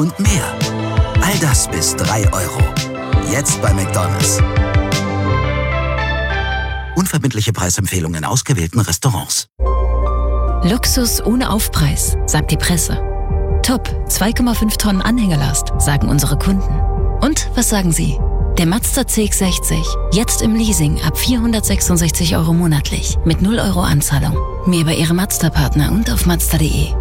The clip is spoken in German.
und mehr. All das bis 3 €. Jetzt bei McDonald's. Unverbindliche Preisempfehlungen in ausgewählten Restaurants. Luxus ohne Aufpreis, sagt die Presse. Top, 2,5 Tonnen Anhängerlast, sagen unsere Kunden. Und was sagen Sie? Der Mazda CX-60, jetzt im Leasing ab 466 € monatlich, mit 0 € Anzahlung. Mehr bei Ihrem Mazda-Partner und auf Mazda.de.